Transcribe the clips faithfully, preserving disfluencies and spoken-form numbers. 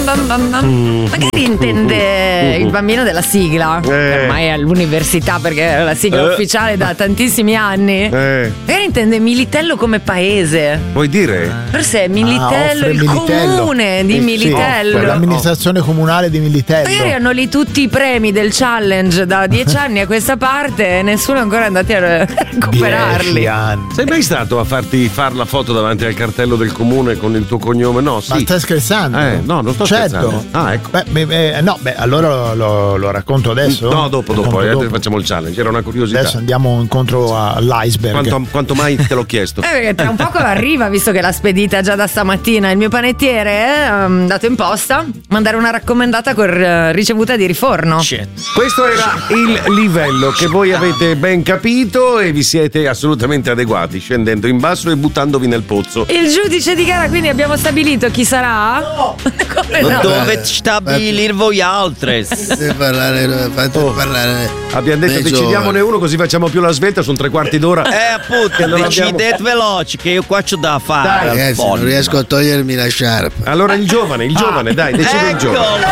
dun dun dun. Magari intende il bambino della sigla, Eh. ormai è all'università perché è la sigla Eh. ufficiale da tantissimi anni. Eh. Magari intende Militello come paese. Vuoi dire? Forse è Militello, Ah, offre il Militello. comune di Eh, sì, Militello. l'amministrazione comunale di Militello. Magari hanno lì tutti i premi del challenge da dieci anni a questa parte e nessuno è ancora andato a recuperarli. Dieci anni. Sei mai stato a farti fare la foto davanti al cartello del comune con il tuo cognome? No, sì. Ma stai scherzando? Eh, no, non sto certo. scherzando. Ah, ecco. Beh, beh, beh, no, beh, allora lo, lo- lo racconto adesso? No, dopo, dopo, Racconto eh, facciamo il challenge, era una curiosità. Adesso andiamo incontro all'iceberg. Quanto, quanto mai te l'ho chiesto? Eh, perché tra un poco arriva, visto che l'ha spedita già da stamattina il mio panettiere, eh, andato in posta, mandare una raccomandata con eh, ricevuta di riforno. Questo era il livello che voi avete ben capito e vi siete assolutamente adeguati, scendendo in basso e buttandovi nel pozzo. Il giudice di gara, quindi abbiamo stabilito chi sarà? No! Come no? Dove stabilire voi altri? Fate parlare, fate Oh. parlare. Abbiamo detto dei decidiamone giovani. uno così facciamo più la svelta, sono tre quarti d'ora. Eh appunto, non decidete abbiamo- veloci che io qua c'ho da fare. Ragazzi, non Folle. riesco a togliermi la sciarpa. Allora il giovane, il giovane, dai, decide il giovane. Eccolo!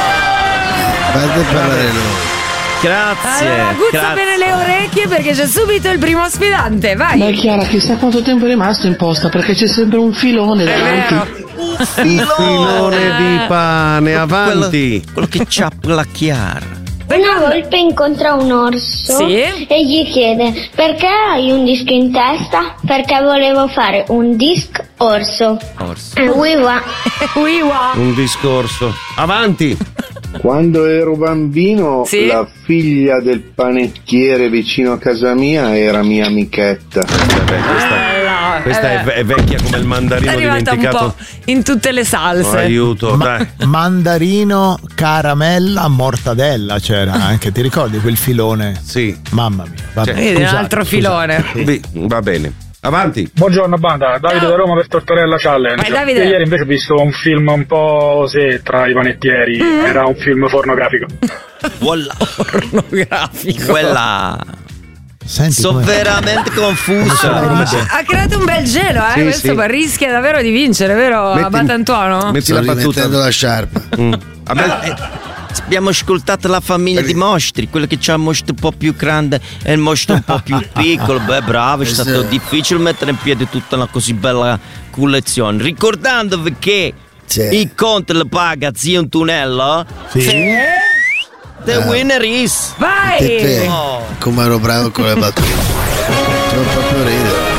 Fate parlare noi. Grazie. Allora, aguzza grazie. bene le orecchie perché c'è subito il primo sfidante, vai! Ma Chiara, chissà quanto tempo è rimasto in posta perché c'è sempre un filone È davanti. vero. Un Filone di pane, avanti. Quello, quello che c'ha la Chiara. Una volpe incontra un orso Sì? e gli chiede: perché hai un disco in testa? Perché volevo fare un disc orso. Orso. E lui va. Uiwa. Un discorso. Avanti. Quando ero bambino, Sì? la figlia del panettiere vicino a casa mia era mia amichetta. Vabbè, questa, Bella, questa eh è, beh. è vecchia come il mandarino È arrivata un dimenticato. po' in tutte le Oh, salse. aiuto, Ma- dai. mandarino, caramella, mortadella c'era anche, ti ricordi quel filone? Sì. Mamma mia. Vabbè, Cioè, Vedi, un scusate, altro scusate. filone. Beh, va bene. Avanti. Buongiorno banda, Davide da Roma per Tortorella Challenge. Vai, Davide. Io ieri invece ho visto un film un po' sì, tra i panettieri, Mm. era un film pornografico. Voilà. Pornografico. Quella. Senti Sono come- veramente confusa. Ha creato un bel gelo, eh? Sì, Questo sì. ma rischia davvero di vincere, vero? Metti- Abbatantuono? Metti Sto la battuta. rimettendo la sciarpa. Mm. Vabbè, Eh, Abbiamo ascoltato la famiglia di mostri, quello che c'ha il mostro un po' più grande e il mostro un po' più piccolo. Beh, bravo, è stato Sì. difficile mettere in piedi tutta una così bella collezione. Ricordandovi che Sì. il conto lo paga zio Antonello, Sì. the winner is. Vai! E te, Oh. come ero bravo con le battute. Sono proprio ridere.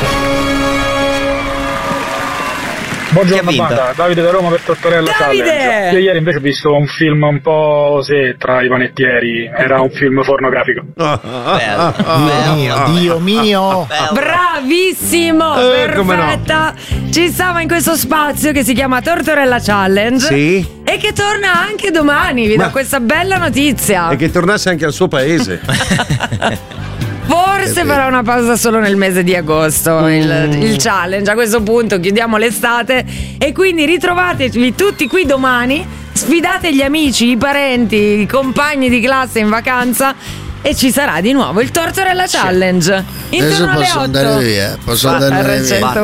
Buongiorno Chi ha vinto? banda, Davide da Roma per Tortorella Davide! Challenge. Io ieri invece ho visto un film un po' sì, tra i panettieri, era un film pornografico. Bello, Dio bello, mio, Dio mio. bello. Bravissimo, Eh, come no. perfetta. Ci stava in questo spazio che si chiama Tortorella Challenge. sì. E che torna anche domani, vi Ma- do questa bella notizia. E che tornasse anche al suo paese. Forse farà una pausa solo nel mese di agosto il, il challenge. A questo punto chiudiamo l'estate e quindi ritrovatevi tutti qui domani. Sfidate gli amici, i parenti, i compagni di classe in vacanza e ci sarà di nuovo il Tortorella Challenge. Intorno Adesso alle posso otto. andare via, posso Va, andare R via. cento